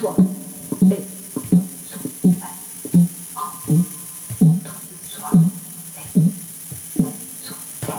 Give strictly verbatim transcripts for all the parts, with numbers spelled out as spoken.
soi et son rencontre de soi et son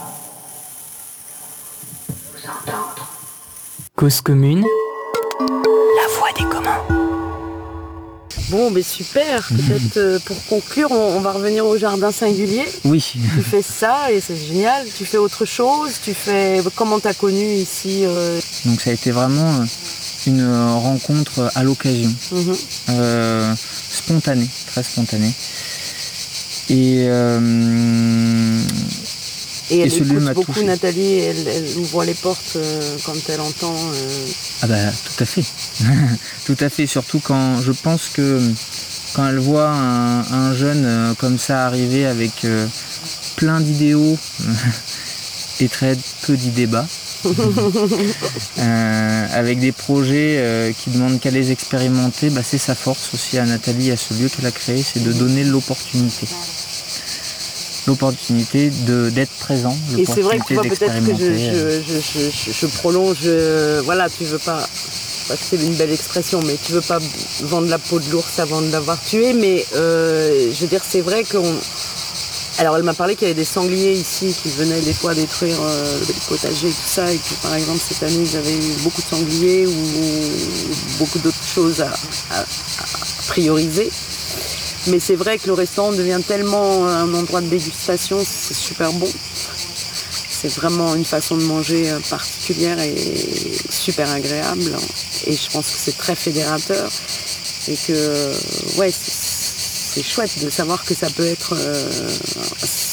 vous entendre. Cause commune, la voix des communs. Bon, mais super. Peut-être euh, pour conclure, on, on va revenir au jardin singulier. Oui. Tu fais ça et c'est génial. Tu fais autre chose. Tu fais. Comment t'as connu ici euh... Donc ça a été vraiment une rencontre à l'occasion, mm-hmm. euh, spontanée, très spontanée. Et euh, Et elle et celui écoute m'a beaucoup, touché. Nathalie, elle, elle ouvre les portes euh, quand elle entend... Euh... Ah bah tout à fait, tout à fait, surtout quand je pense que quand elle voit un, un jeune euh, comme ça arriver avec euh, plein d'idéaux et très peu d'idées bas, euh, avec des projets euh, qui demandent qu'à les expérimenter, bah, c'est sa force aussi à Nathalie, à ce lieu qu'elle a créé, c'est de donner l'opportunité. L'opportunité de, d'être présent, et c'est vrai que tu vois, peut-être que je, euh... je, je, je, je prolonge, euh, voilà, tu veux pas, parce que c'est une belle expression, mais tu veux pas vendre la peau de l'ours avant de l'avoir tué, mais euh, je veux dire, c'est vrai qu'on... Alors elle m'a parlé qu'il y avait des sangliers ici qui venaient des fois détruire euh, le potager et tout ça, et que par exemple cette année ils avaient eu beaucoup de sangliers ou beaucoup d'autres choses à, à, à prioriser. Mais c'est vrai que le restaurant devient tellement un endroit de dégustation, c'est super bon. C'est vraiment une façon de manger particulière et super agréable. Et je pense que c'est très fédérateur. Et que, ouais, c'est, c'est chouette de savoir que ça peut être... Euh,